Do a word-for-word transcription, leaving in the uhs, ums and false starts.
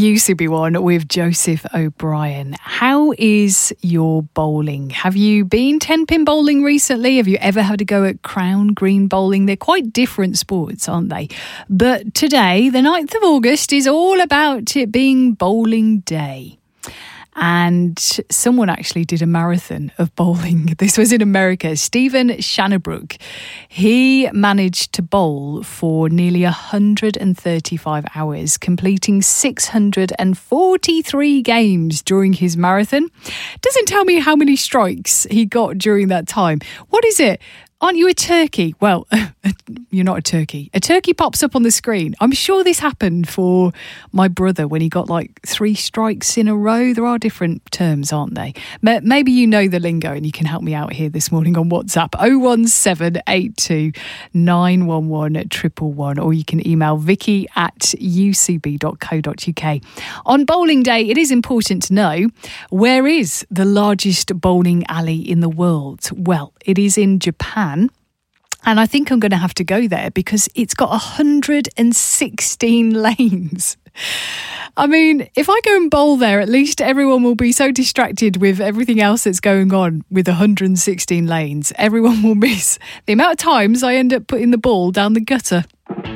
U C B one with Joseph O'Brien. How is your bowling? Have you been ten-pin bowling recently? Have you ever had a go at crown green bowling? They're quite different sports, aren't they? But today, the ninth of August, is all about it being bowling day. And someone actually did a marathon of bowling. This was in America. Stephen Shanabrook. He managed to bowl for nearly one hundred thirty-five hours, completing six hundred forty-three games during his marathon. Doesn't tell me how many strikes he got during that time. What is it? Aren't you a turkey? Well, you're not a turkey. A turkey pops up on the screen. I'm sure this happened for my brother when he got like three strikes in a row. There are different terms, aren't they? Maybe you know the lingo and you can help me out here this morning on WhatsApp. oh one seven eight two nine one one one one one, or you can email vicky at u c b dot co dot u k. On bowling day, it is important to know, where is the largest bowling alley in the world? Well, it is in Japan. And I think I'm going to have to go there because it's got one hundred sixteen lanes. I mean, if I go and bowl there, at least everyone will be so distracted with everything else that's going on with one hundred sixteen lanes. Everyone will miss the amount of times I end up putting the ball down the gutter.